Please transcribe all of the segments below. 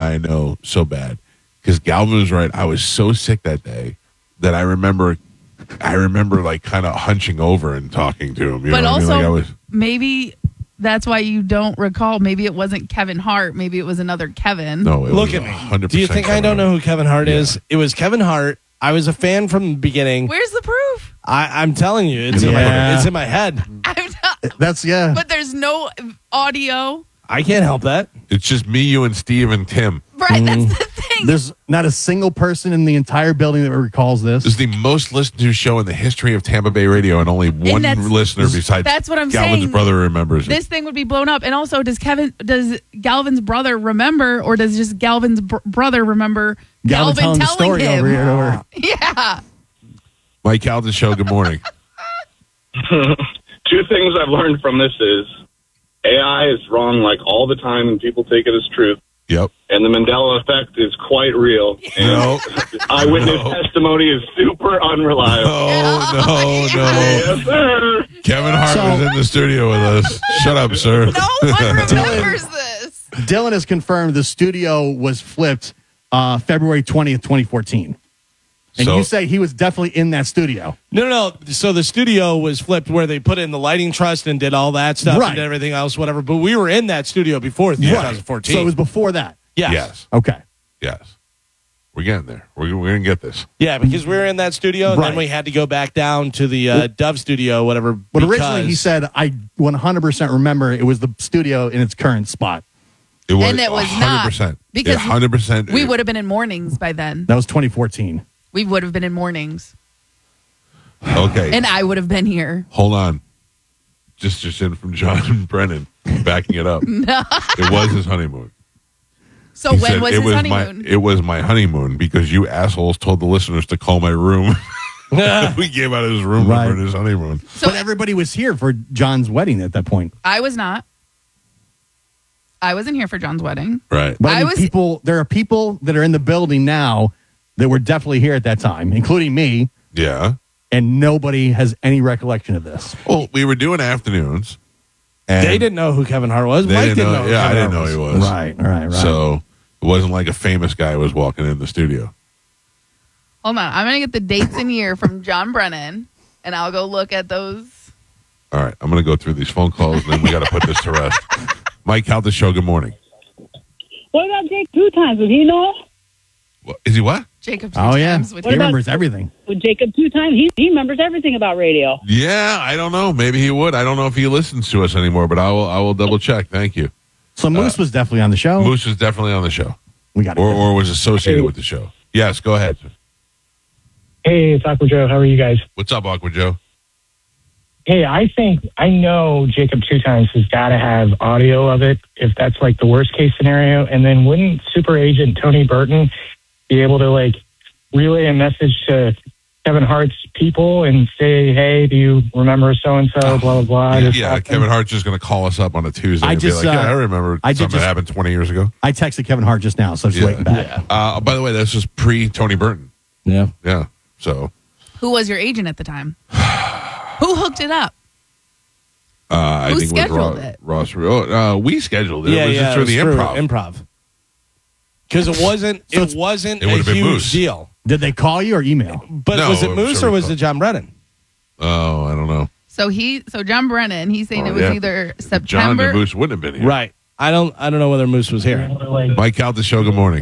why I know so bad. Because Galvin was right. I was so sick that day that I remember like kind of hunching over and talking to him. You But know what also, I mean? maybe that's why you don't recall. Maybe it wasn't Kevin Hart. Maybe it was another Kevin. No, it Look was at me. 100%. Do you think I don't know who Kevin Hart is? It was Kevin Hart. I was a fan from the beginning. Where's the proof? I'm telling you, it's in my head. I'm not, That's but there's no audio. I can't help that. It's just me, you, and Steve and Tim. Right, that's the thing. There's not a single person in the entire building that recalls this. This is the most listened to show in the history of Tampa Bay radio, and only one listener besides that's what I'm Galvin's saying. brother remembers it. This thing would be blown up. And also, does Galvin's brother remember, or does just Galvin's brother remember Galvin telling the story him? over here and over. Yeah. Mike Calden Show, good morning. 2 things I've learned from this is AI is wrong like all the time and people take it as truth. Yep. And the Mandela effect is quite real. No. Eyewitness testimony is super unreliable. No. Yes, sir. Kevin Hart was in the studio with us. Shut up, sir. No one remembers this. Dylan has confirmed the studio was flipped February 20th, 2014. And So- you say he was definitely in that studio. No. So the studio was flipped where they put in the lighting trust and did all that stuff Right. and everything else, whatever. But we were in that studio before 2014. So it was before that. Yes. Okay. Yes. We're getting there. We're going to get this. Yeah, because we were in that studio, and then Right. we had to go back down to the Dove studio, whatever. But originally he said, I 100% remember it was the studio in its current spot. It was, And it was 100%. not, because 100%. we would have been in mornings by then. That was 2014. We would have been in mornings. Okay. And I would have been here. Hold on. Just in from John Brennan, backing it up. It was his honeymoon. So He when said was it his honeymoon? It was my honeymoon because you assholes told the listeners to call my room. We gave out his room Right. for his honeymoon. But everybody was here for John's wedding at that point. I was not. I wasn't here for John's wedding. Right. But I was- there are people that are in the building now that were definitely here at that time, including me, Yeah. and nobody has any recollection of this. Well, we were doing afternoons. And They didn't know who Kevin Hart was. They Mike didn't didn't know. know. Yeah, I Kevin didn't know Hart he was. Right. So it wasn't like a famous guy was walking in the studio. Hold on. I'm going to get the dates and year from John Brennan, and I'll go look at those. All right. I'm going to go through these phone calls, and then we got to put this to rest. Mike Calda Show, good morning. What about Jake 2 times? Would he know? Is he what? Jacob two Oh, yeah. times with He remembers everything. With Jacob 2 times, he remembers everything about radio. Yeah, I don't know. Maybe he would. I don't know if he listens to us anymore, but I will double check. Thank you. So Moose was definitely on the show. Moose was definitely on the show, We got or was associated with the show. Yes, go ahead. Hey, it's Aqua Joe. How are you guys? What's up, Aqua Joe? Hey, I know Jacob 2 times has got to have audio of it if that's like the worst case scenario. And then wouldn't super agent Tony Burton be able to like relay a message to Kevin Hart's people and say, hey, do you remember so-and-so, blah, blah, blah. Yeah, Kevin Hart's just going to call us up on a Tuesday and be like, I remember something that happened 20 years ago. I texted Kevin Hart just now, so just waiting back. By the way, this was pre-Tony Burton. Yeah. Yeah, so. Who was your agent at the time? Who hooked it up? I Who think scheduled it it? was Ross. We scheduled it. Yeah, it was just through the improv. Because it wasn't It a would've been huge Moose. deal. Did they call you or email? But No, was it I'm Moose sure or we was called. it John Brennan? Oh, I don't know. So John Brennan, he's saying it was yeah. either John September. and Moose wouldn't have been here. Right. I don't know whether Moose was here. Mike Calda Show, good morning.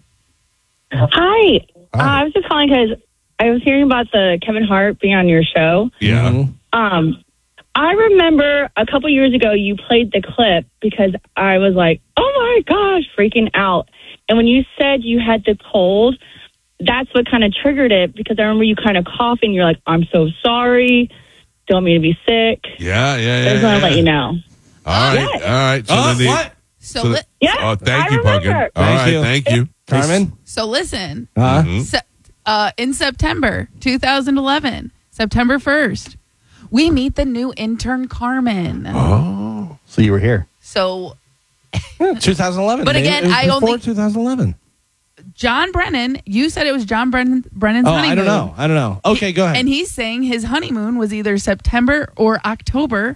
Hi. Hi. I was just calling because I was hearing about the Kevin Hart being on your show. Yeah. I remember a couple years ago you played the clip because I was like, oh my gosh, freaking out. And when you said you had the cold, that's what kind of triggered it because I remember you kind of coughing. You're like, I'm so sorry. Don't mean to be sick. Yeah. I just want to let you know. All right. Yes. All right. So then What? So, so li- Yeah. oh, thank I you, Pumpkin. All remember. right. you. Thank you. Carmen? so listen. Mhm. In September 2011, September 1st, we meet the new intern Carmen. Oh. So you were here. So 2011. But again, It was I before only- 2011. John Brennan, you said it was John Brennan's Oh, honeymoon. I don't know. Okay, go ahead. And he's saying his honeymoon was either September or October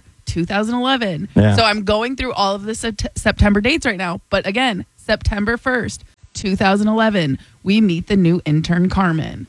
2011. Yeah. So I'm going through all of the September dates right now. But again, September 1st, 2011, we meet the new intern, Carmen.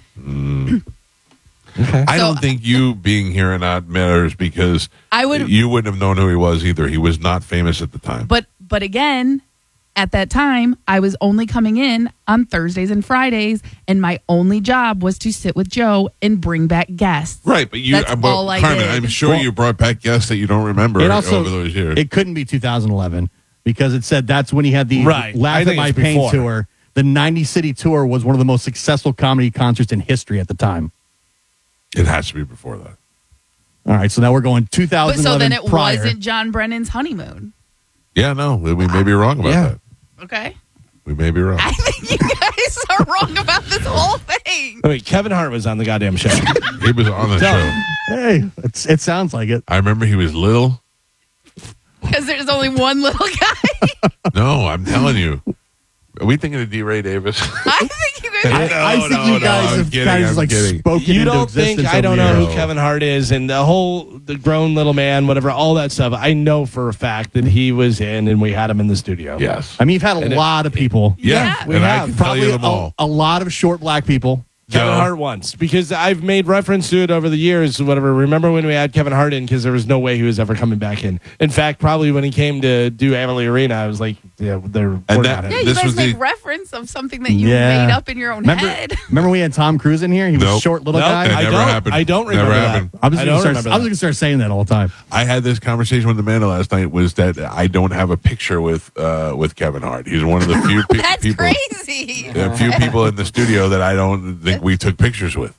I don't think you being here or not matters because you wouldn't have known who he was either. He was not famous at the time. But again, at that time, I was only coming in on Thursdays and Fridays, and my only job was to sit with Joe and bring back guests. Right, but That's all I Carmen, did. I'm sure you brought back guests that you don't remember over those years. It couldn't be 2011 because it said that's when he had the Right. Laugh I at My think it's Pain before. tour. The 90 city tour was one of the most successful comedy concerts in history at the time. It has to be before that. All right, so now we're going But 2011 so then it prior. wasn't John Brennan's honeymoon. Yeah, no, we may be wrong about that. Okay? We may be wrong. I think you guys are wrong about this whole thing. Wait, Kevin Hart was on the goddamn show. He was on the show. Hey, it sounds like it. I remember he was little. Because there's only one little guy. No, I'm telling you. Are we thinking of D. Ray Davis? I think you guys I think you guys I'm have kidding, kind of I'm like kidding. spoken You into don't think existence I don't over know here. who Kevin Hart is and the grown little man, whatever, all that stuff. I know for a fact that he was in and we had him in the studio. Yes. I mean, you've had a lot of people. Yeah, we and I have. can tell you them all. A lot of short black people. Kevin No. Hart once, because I've made reference to it over the years, whatever. Remember when we had Kevin Hart in, because there was no way he was ever coming back in. In fact, probably when he came to do Amalie Arena, I was like, yeah, we're that- not in. Yeah, you This guys was make the- reference of something that you Yeah. made up in your own head. Remember we had Tom Cruise in here? He was a Nope. short little Nope. guy. That never happened. I don't Never remember happened. that. I was I going don't to remember start that. saying that all the time. I had this conversation with Amanda last night. Was that I don't have a picture with Kevin Hart. He's one of the few That's people. crazy. There are a few people in the studio that I don't think we took pictures with.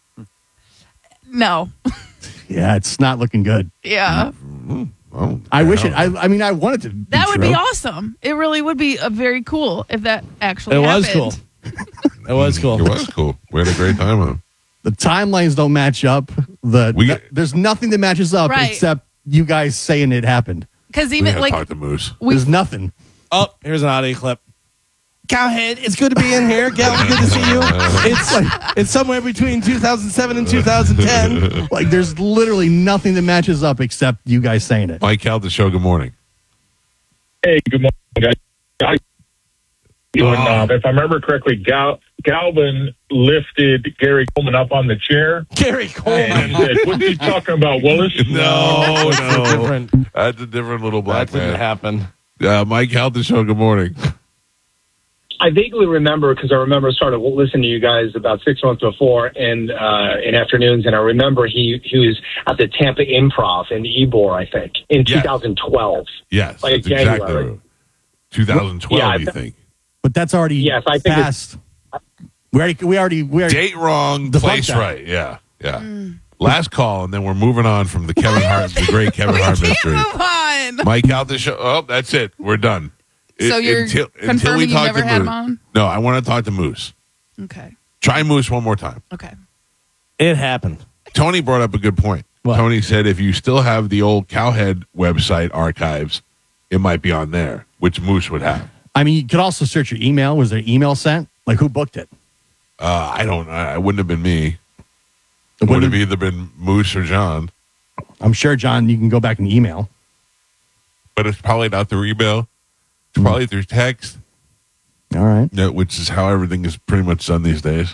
No. Yeah, it's not looking good. Yeah. Oh, I wish hell. it. I mean, I wanted to. That would be true. awesome. It really would be very cool if that actually It was happened. cool. It was cool. It was cool. We had a great time with him. The timelines don't match up. There's nothing that matches up Right. except you guys saying it happened. Because We even had to like talk to Moose. There's nothing. Oh, here's an audio clip. Cowhead, it's good to be in here. Gal, good to see you. It's somewhere between 2007 and 2010. Like, there's literally nothing that matches up except you guys saying it. Mike Cal, the show. Good morning. Hey, good morning, guys. If I remember correctly, Galvin lifted Gary Coleman up on the chair Gary and Coleman. said, "What's he talking about, Willis?" No, Different. That's a different little black That didn't man. happen. Mike Cal, the show. Good morning. I vaguely remember because I remember starting to listen to you guys about 6 months before in afternoons, and I remember he was at the Tampa Improv in Ybor, I think, in Yes. 2012. Yes, Like that's exactly January. right. 2012, Yeah, you think? But that's already Yes, I think past. We already. Date wrong, Debunked place that. right. Yeah, yeah. Last call, and then we're moving on from the Kevin Hart, the great Kevin Hart can't mystery. move on. Mike out the show. Oh, that's it. We're done. So you're confirming you never had him on? No, I want to talk to Moose. Okay. Try Moose one more time. Okay. It happened. Tony brought up a good point. What? Tony said if you still have the old Cowhead website archives, it might be on there, which Moose would have. I mean, you could also search your email. Was there email sent? Like, who booked it? I don't know. It wouldn't have been me. It would have either been Moose or John. I'm sure, John, you can go back and email. But it's probably not through email. It's probably through text. All right. Which is how everything is pretty much done these days.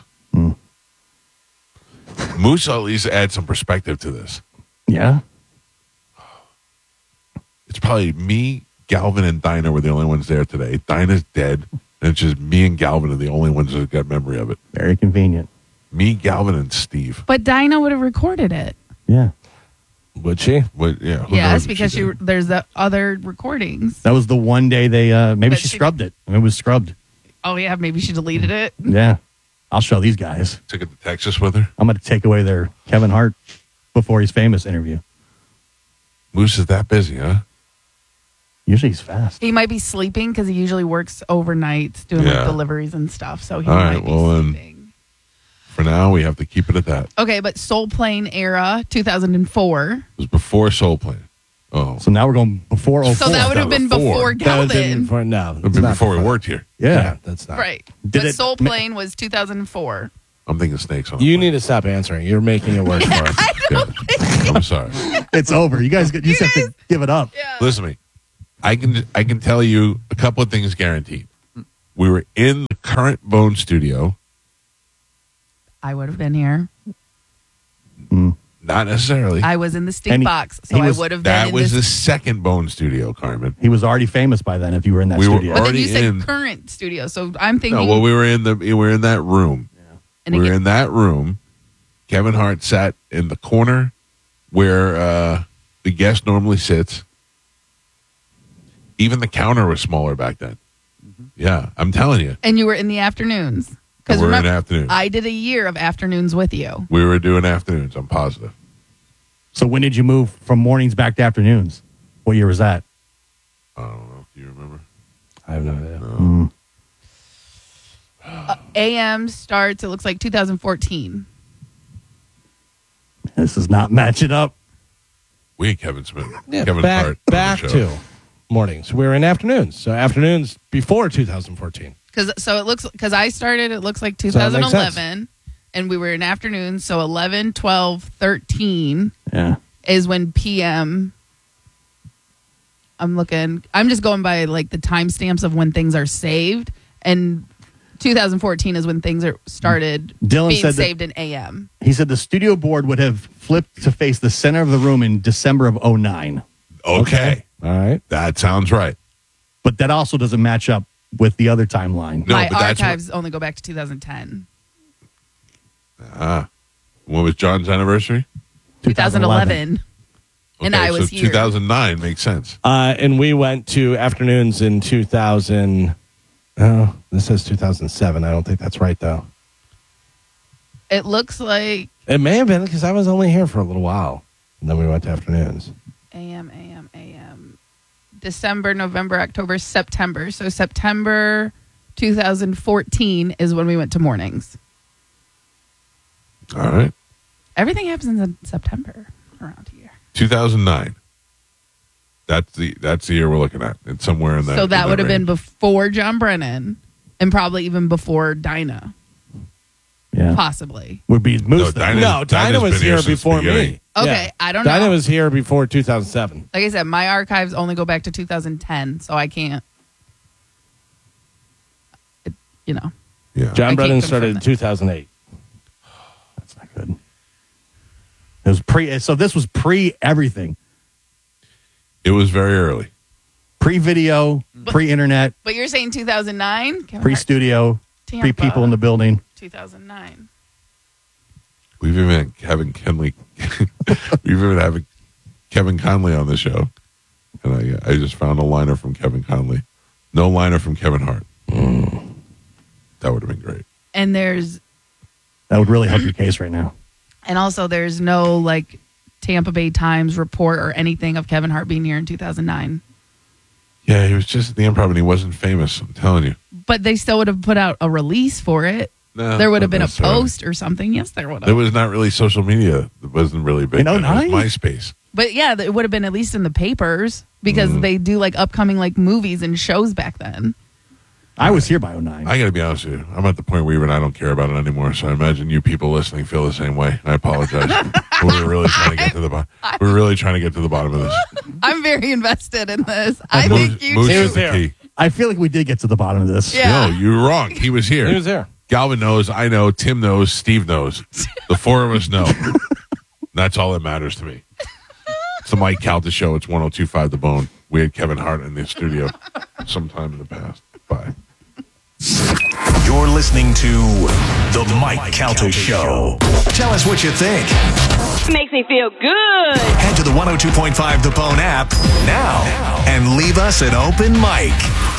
Moose at least add some perspective to this. Yeah. It's probably me, Galvin, and Dinah were the only ones there today. Dinah's dead, and it's just me and Galvin are the only ones that got memory of it. Very convenient. Me, Galvin, and Steve. But Dinah would have recorded it. Yeah. Would she? But, yeah, who Yes, knows what because she did. there's the other recordings. That was the one day they, maybe But she she- scrubbed it. It was scrubbed. Oh, yeah, maybe she deleted it. Yeah. I'll show these guys. Took it to Texas with her. I'm going to take away their Kevin Hart before he's famous interview. Moose is that busy, huh? Usually he's fast. He might be sleeping because he usually works overnight doing Yeah. like deliveries and stuff. So he All might right, be well, then sleeping. for now, we have to keep it at that. It Okay, but Soul Plane era, 2004. was before Soul Plane. Oh, So now we're going before 04. So that would have been before That was Galvin. before, no. it was before we worked here. Yeah. That's not. Right. Did But it Soul ma- Plane was 2004. I'm thinking snakes on. You need to stop answering. You're making it worse for us. Yeah. I'm sorry. It's over. You guys just have to give it up. Yeah. Listen to me. I can tell you a couple of things guaranteed. We were in the current Bone Studio. I would have been here. Not necessarily. I was in the stink And box, so I would have been That in was this. the second Bone Studio, Carmen. He was already famous by then if you were in that We were studio. But then already you said in- current studio, so I'm thinking. No, well, we were in that room. and We were again- in that room. Kevin Hart sat in the corner where the guest normally sits. Even the counter was smaller back then. Yeah, I'm telling you. and you were in the afternoons. Because We're in remember, afternoons. I did a year of afternoons with you. We were doing afternoons. I'm positive. So when did you move from mornings back to afternoons? What year was that? I don't know. Do you remember? I have no idea. AM starts, it looks like 2014. This is not matching up. We had Kevin Smith. Yeah, Kevin back Hart. on the back show. to mornings. We were in afternoons. So afternoons before 2014. Because I started, it looks like So that makes 2011, and we were in afternoons. So 11, 12, 13 Yeah. is when PM. I'm just going by like the timestamps of when things are saved, and 2014 is when things are started Dylan being said that- saved in AM. He said the studio board would have flipped to face the center of the room in December of 09. Okay. All right. That sounds right. But that also doesn't match up with the other timeline. No, My but that's archives only go back to 2010. When was John's anniversary? 2011. And I was so here. 2009 makes sense. And we went to afternoons in 2000. Oh, this says 2007. I don't think that's right, though. It looks like It may have been because I was only here for a little while. And then we went to afternoons. AM. December, November, October, September. So September 2014 is when we went to mornings. All right. Everything happens in September around here. 2009. That's the year we're looking at. It's somewhere in that. So that in would have been range. before John Brennan and probably even before Dinah, Yeah. possibly. Would be Moose. No, then. Dinah- No, Dinah Dinah's was been here here since before the beginning. me. Okay, I don't know. Dinah was here before 2007. Like I said, my archives only go back to 2010, so I can't. Yeah. John I can't Brennan confirm started in that. 2008. That's not good. It was pre. So this was pre everything. It was very early. Pre video, pre internet, But you're saying 2009? pre studio, pre people in the building. 2009. We've even had Kevin Conley. We've even had Kevin Conley on the show, and I just found a liner from Kevin Conley. No liner from Kevin Hart. That would have been great. And That would really help your case right now. also there's no like Tampa Bay Times report or anything of Kevin Hart being here in 2009. Yeah, he was just at the Improv, and he wasn't famous. I'm telling you. But they still would have put out a release for it. No, There would have not been a necessarily. post or something. Yes, there would There have. was not really social media. It wasn't really big. In then. It was 09? MySpace. But yeah, it would have been at least in the papers because they do like upcoming like movies and shows back then. I was here by 09. I got to be honest with you. I'm at the point where even I don't care about it anymore. So I imagine you people listening feel the same way. I apologize. We're really trying to get to the bottom. We're really trying to get to the bottom of this. I'm very invested in this. I Moose, think you Moose He is was the there. key. I feel like we did get to the bottom of this. Yeah. No, you're wrong. He was here. He was there. Galvin knows. I know. Tim knows. Steve knows. The four of us know. That's all that matters to me. It's the Mike Calta show. It's 102.5 The Bone. We had Kevin Hart in the studio sometime in the past. Bye. You're listening to The Mike Calta Show. Tell us what you think. Makes me feel good. Head to the 102.5 The Bone app now and leave us an open mic.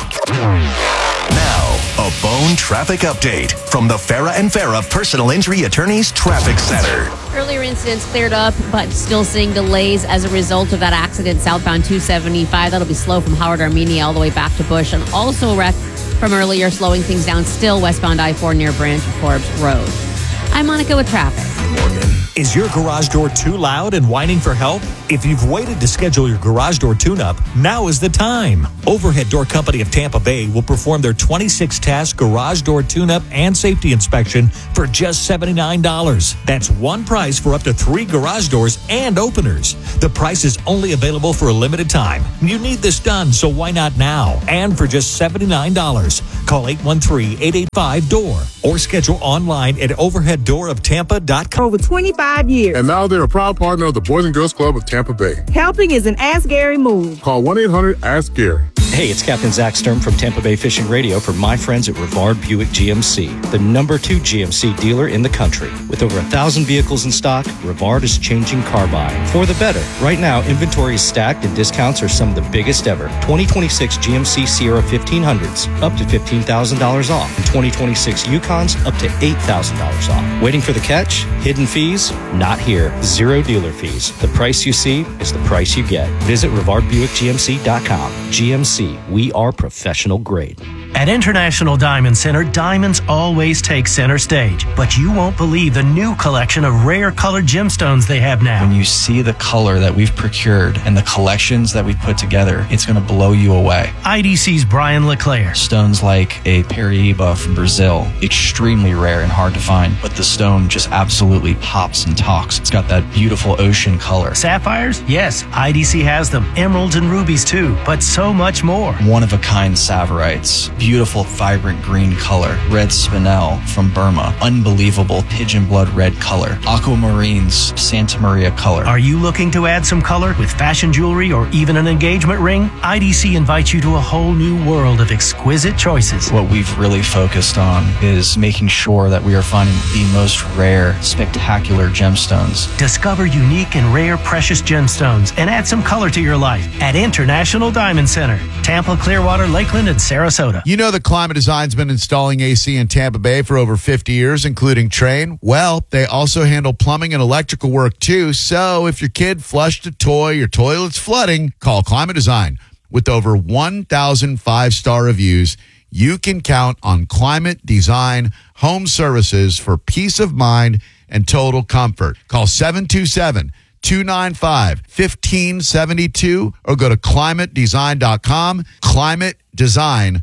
Now, a Bone traffic update from the Farah and Farah Personal Injury Attorneys Traffic Center. Earlier incidents cleared up, but still seeing delays as a result of that accident southbound 275. That'll be slow from Howard Armenia all the way back to Bush, and also a wreck from earlier, slowing things down still westbound I-4 near Branch Forbes Road. I'm Monica with traffic. Morgan Is your garage door too loud and whining for help? If you've waited to schedule your garage door tune-up, now is the time. Overhead Door Company of Tampa Bay will perform their 26-task garage door tune-up and safety inspection for just $79. That's one price for up to 3 garage doors and openers. The price is only available for a limited time. You need this done, so why not now? And for just $79. Call 813-885-DOOR or schedule online at overheaddooroftampa.com. Over 25 years. And now they're a proud partner of the Boys and Girls Club of Tampa Bay. Helping is an Ask Gary move. Call 1-800-ASK-GARY. Hey, it's Captain Zach Sturm from Tampa Bay Fishing Radio for my friends at Rivard Buick GMC, the #2 GMC dealer in the country. With over 1,000 vehicles in stock, Rivard is changing car buying for the better. Right now, inventory is stacked and discounts are some of the biggest ever. 2026 GMC Sierra 1500s, up to $15,000 off. And 2026 Yukons, up to $8,000 off. Waiting for the catch? Hidden fees? Not here. Zero dealer fees. The price you see is the price you get. Visit RivardBuickGMC.com. GMC, we are professional grade. At International Diamond Center, diamonds always take center stage. But you won't believe the new collection of rare colored gemstones they have now. When you see the color that we've procured and the collections that we've put together, it's going to blow you away. IDC's Brian LeClaire. Stones like a Paraíba from Brazil, extremely rare and hard to find, but the stone just absolutely pops and talks. It's got that beautiful ocean color. Sapphires? Yes, IDC has them. Emeralds and rubies too, but so much more. One-of-a-kind Saverites. Beautiful, vibrant green color. Red Spinel from Burma. Unbelievable pigeon blood red color. Aquamarines, Santa Maria color. Are you looking to add some color with fashion jewelry or even an engagement ring? IDC invites you to a whole new world of exquisite choices. What we've really focused on is making sure that we are finding the most rare, spectacular gemstones. Discover unique and rare precious gemstones and add some color to your life at International Diamond Center, Tampa, Clearwater, Lakeland, and Sarasota. You know that Climate Design's been installing AC in Tampa Bay for over 50 years, including Trane. Well, they also handle plumbing and electrical work too. So if your kid flushed a toy, your toilet's flooding, call Climate Design. With over 1,000 5-star reviews, you can count on Climate Design Home Services for peace of mind and total comfort. Call 727-295-1572 or go to climatedesign.com, climatedesign.com.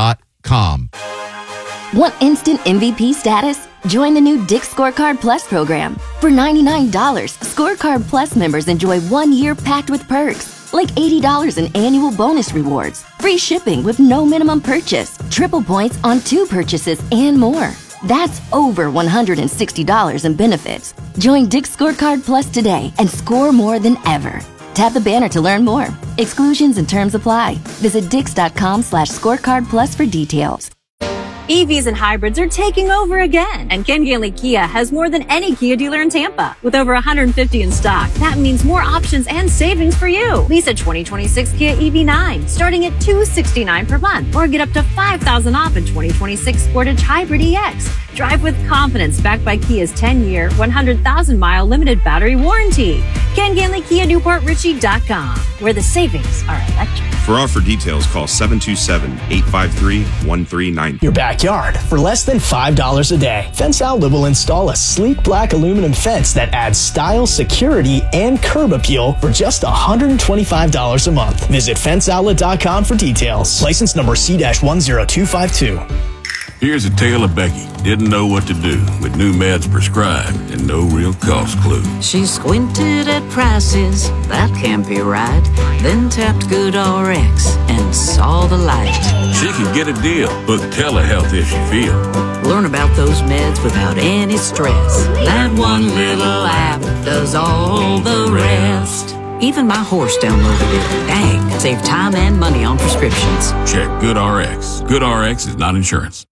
Want instant MVP status? Join the new Dick's Scorecard Plus program. For $99, Scorecard Plus members enjoy 1 year packed with perks, like $80 in annual bonus rewards, free shipping with no minimum purchase, triple points on 2 purchases, and more. That's over $160 in benefits. Join Dick's Scorecard Plus today and score more than ever. Tap the banner to learn more. Exclusions and terms apply. Visit Dix.com/scorecard plus for details. EVs and hybrids are taking over again, and Ken Ganley Kia has more than any Kia dealer in Tampa. With over 150 in stock, that means more options and savings for you. Lease a 2026 Kia EV9 starting at $269 per month, or get up to $5,000 off in 2026 Sportage Hybrid EX. Drive with confidence backed by Kia's 10-year, 100,000-mile limited battery warranty. Ken Ganley Kia, NewportRichie.com, where the savings are electric. For offer details, call 727-853-1390. Your backyard for less than $5 a day. Fence Outlet will install a sleek black aluminum fence that adds style, security, and curb appeal for just $125 a month. Visit fenceoutlet.com for details. License number C-10252. Here's a tale of Becky. Didn't know what to do with new meds prescribed and no real cost clue. She squinted at prices, that can't be right. Then tapped GoodRx and saw the light. She could get a deal, book telehealth if she feels. Learn about those meds without any stress. That one little app does all the rest. Even my horse downloaded it. Dang, save time and money on prescriptions. Check GoodRx. GoodRx is not insurance.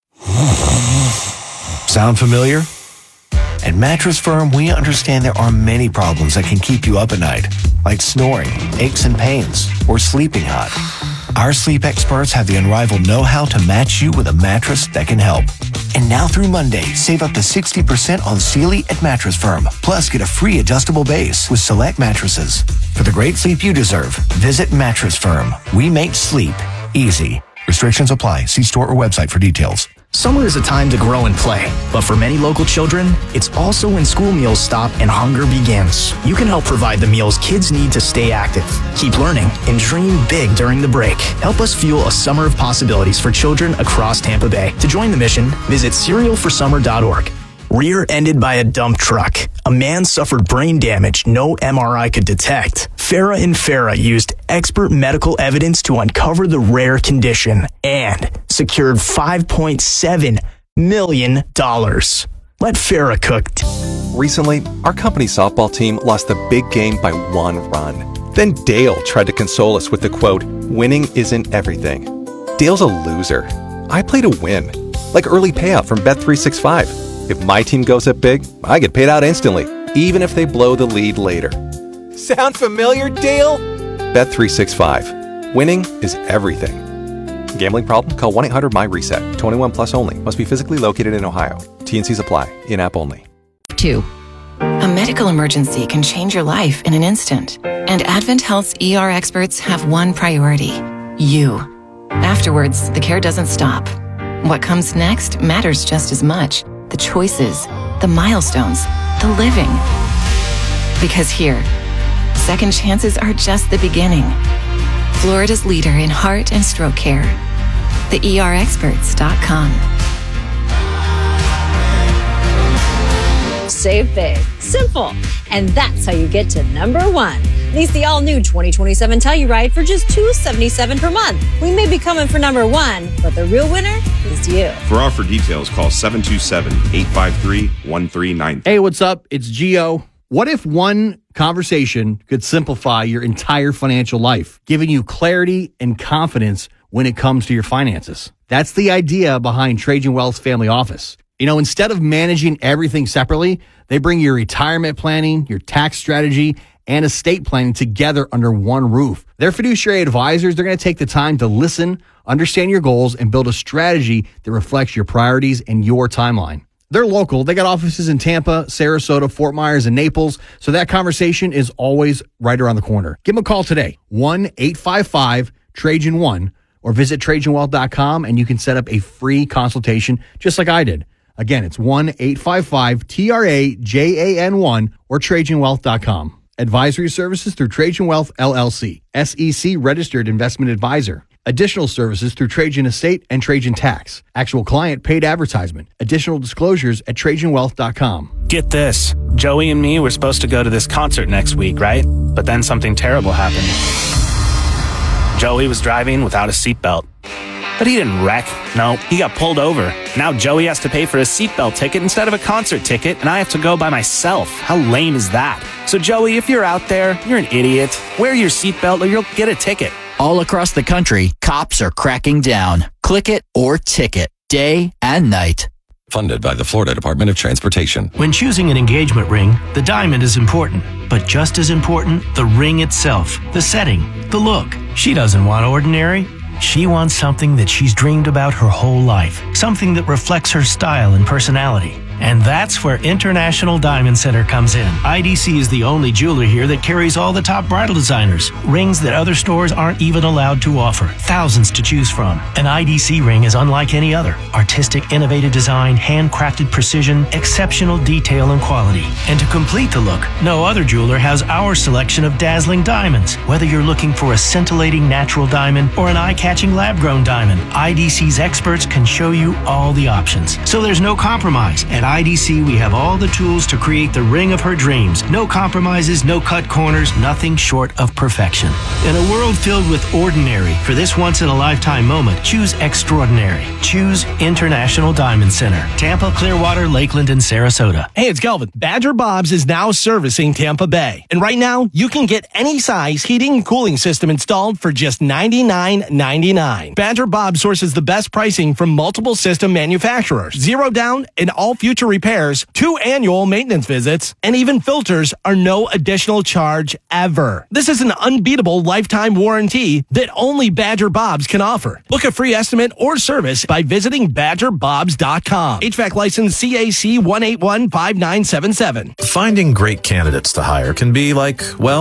Sound familiar? At Mattress Firm, we understand there are many problems that can keep you up at night, like snoring, aches and pains, or sleeping hot. Our sleep experts have the unrivaled know-how to match you with a mattress that can help. And now through Monday, save up to 60% on Sealy at Mattress Firm. Plus, get a free adjustable base with select mattresses. For the great sleep you deserve, visit Mattress Firm. We make sleep easy. Restrictions apply. See store or website for details. Summer is a time to grow and play, but for many local children, it's also when school meals stop and hunger begins. You can help provide the meals kids need to stay active, keep learning, and dream big during the break. Help us fuel a summer of possibilities for children across Tampa Bay. To join the mission, visit cerealforsummer.org. Rear-ended by a dump truck. A man suffered brain damage no MRI could detect. Farah and Farah used expert medical evidence to uncover the rare condition and secured $5.7 million. Let Farah cook. Recently, our company softball team lost the big game by 1 run. Then Dale tried to console us with the quote, "Winning isn't everything." Dale's a loser. I play to win, like early payout from Bet365. If my team goes up big, I get paid out instantly, even if they blow the lead later. Sound familiar, Dale? Bet365. Winning is everything. Gambling problem? Call 1-800-MY-RESET. 21 plus only. Must be physically located in Ohio. T&Cs apply. In-app only. 2. A medical emergency can change your life in an instant. And Advent Health's ER experts have one priority: you. Afterwards, the care doesn't stop. What comes next matters just as much. The choices, the milestones, the living. Because here, second chances are just the beginning. Florida's leader in heart and stroke care. TheERexperts.com. Save big. Simple. And that's how you get to number 1. Lease the all-new 2027 Telluride for just $277 per month. We may be coming for number 1, but the real winner is you. For offer details, call 727-853-1393. Hey, what's up? It's Gio. What if one conversation could simplify your entire financial life, giving you clarity and confidence when it comes to your finances? That's the idea behind Trajan Wealth's family office. You know, instead of managing everything separately, they bring your retirement planning, your tax strategy, and estate planning together under one roof. Their fiduciary advisors, they're going to take the time to listen, understand your goals, and build a strategy that reflects your priorities and your timeline. They're local. They got offices in Tampa, Sarasota, Fort Myers, and Naples, so that conversation is always right around the corner. Give them a call today, 1-855-TRAJAN1, or visit TrajanWealth.com, and you can set up a free consultation just like I did. Again, it's 1-855-TRAJAN1 or TrajanWealth.com. Advisory services through Trajan Wealth, LLC, SEC registered investment advisor. Additional services through Trajan Estate and Trajan Tax. Actual client paid advertisement. Additional disclosures at TrajanWealth.com. Get this. Joey and me were supposed to go to this concert next week, right? But then something terrible happened. Joey was driving without a seatbelt. But he didn't wreck. No, he got pulled over. Now Joey has to pay for a seatbelt ticket instead of a concert ticket, and I have to go by myself. How lame is that? So Joey, if you're out there, you're an idiot. Wear your seatbelt or you'll get a ticket. All across the country, cops are cracking down. Click it or ticket, day and night. Funded by the Florida Department of Transportation. When choosing an engagement ring, the diamond is important, but just as important, the ring itself, the setting, the look. She doesn't want ordinary. She wants something that she's dreamed about her whole life, something that reflects her style and personality. And that's where International Diamond Center comes in. IDC is the only jeweler here that carries all the top bridal designers, rings that other stores aren't even allowed to offer, thousands to choose from. An IDC ring is unlike any other. Artistic, innovative design, handcrafted precision, exceptional detail and quality. And to complete the look, no other jeweler has our selection of dazzling diamonds. Whether you're looking for a scintillating natural diamond or an eye-catching lab-grown diamond, IDC's experts can show you all the options. So there's no compromise. At IDC, we have all the tools to create the ring of her dreams. No compromises, no cut corners, nothing short of perfection. In a world filled with ordinary, for this once-in-a-lifetime moment, choose extraordinary. Choose International Diamond Center. Tampa, Clearwater, Lakeland, and Sarasota. Hey, it's Kelvin. Badger Bob's is now servicing Tampa Bay. And right now, you can get any size heating and cooling system installed for just $99.99. Badger Bob sources the best pricing from multiple system manufacturers. 0 down and all future repairs, 2 annual maintenance visits, and even filters are no additional charge ever. This is an unbeatable lifetime warranty that only Badger Bob's can offer. Book a free estimate or service by visiting BadgerBobs.com. HVAC license CAC 1815977. Finding great candidates to hire can be like, well,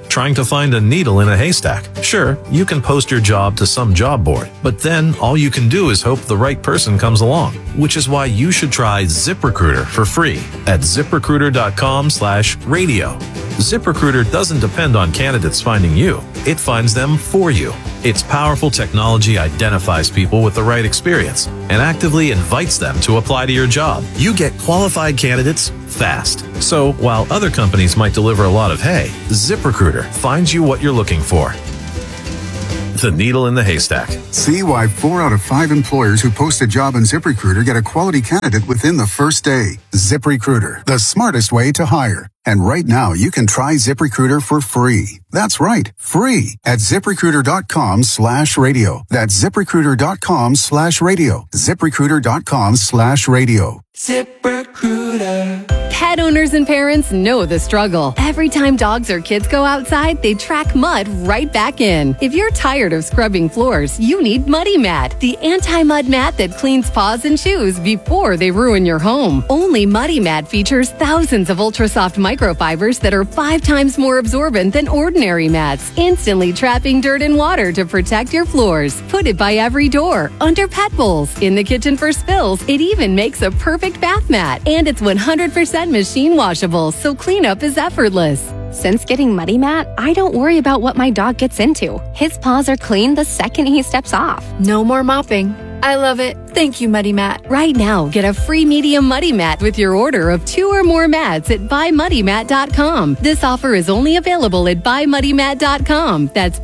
trying to find a needle in a haystack. Sure, you can post your job to some job board, but then all you can do is hope the right person comes along, which is why you should try ZipRecruiter for free at ZipRecruiter.com/radio. ZipRecruiter doesn't depend on candidates finding you. It finds them for you. Its powerful technology identifies people with the right experience and actively invites them to apply to your job. You get qualified candidates fast. So while other companies might deliver a lot of hay, ZipRecruiter finds you what you're looking for. The needle in the haystack. See why 4 out of 5 employers who post a job on ZipRecruiter get a quality candidate within the first day. ZipRecruiter, the smartest way to hire. And right now, you can try ZipRecruiter for free. That's right, free at ZipRecruiter.com/radio. That's ZipRecruiter.com/radio. ZipRecruiter.com/radio. ZipRecruiter. Pet owners and parents know the struggle. Every time dogs or kids go outside, they track mud right back in. If you're tired of scrubbing floors, you need Muddy Mat, the anti-mud mat that cleans paws and shoes before they ruin your home. Only Muddy Mat features thousands of ultra-soft microfibers that are 5 times more absorbent than ordinary mats, instantly trapping dirt and water to protect your floors. Put it by every door, under pet bowls, in the kitchen for spills. It even makes a perfect bath mat, and it's 100% machine washable, so cleanup is effortless. Since getting Muddy Mat, I don't worry about what my dog gets into. His paws are clean the second he steps off. No more mopping. I love it. Thank you, Muddy Mat. Right now, get a free medium Muddy Mat with your order of 2 or more mats at buymuddymat.com. This offer is only available at buymuddymat.com. That's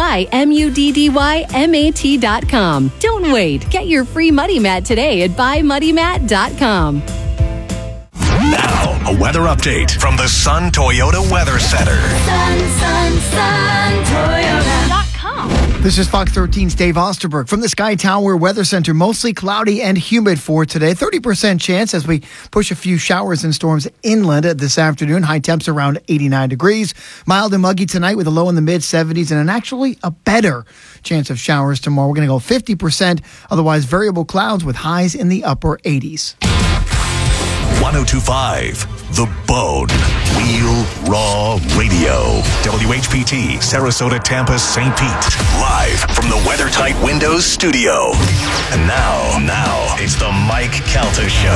BUYMUDDYMAT.com. Don't wait. Get your free Muddy Mat today at buymuddymat.com. Now, a weather update from the Sun Toyota Weather Center. Sun Toyota.com. This is Fox 13's Dave Osterberg from the Sky Tower Weather Center. Mostly cloudy and humid for today. 30% chance as we push a few showers and storms inland this afternoon. High temps around 89 degrees. Mild and muggy tonight with a low in the mid-70s and actually a better chance of showers tomorrow. We're going to go 50%. Otherwise, variable clouds with highs in the upper 80s. 1025, The Bone, Real Raw Radio. WHPT, Sarasota, Tampa, St. Pete. Live from the WeatherTight Windows studio. And now, it's the Mike Calta Show.